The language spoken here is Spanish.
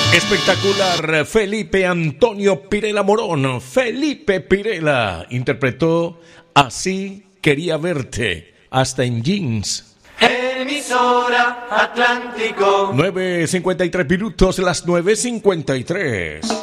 Espectacular, Felipe Antonio Pirela Morón. Felipe Pirela interpretó Así quería verte, hasta en jeans. Emisora Atlántico. 9:53 minutos, las 9:53.